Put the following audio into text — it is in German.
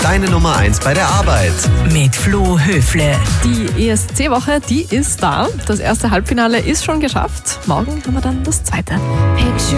deine Nummer 1 bei der Arbeit. Mit Flo Höfle. Die ESC-Woche, die ist da. Das erste Halbfinale ist schon geschafft. Morgen haben wir dann das zweite. Picture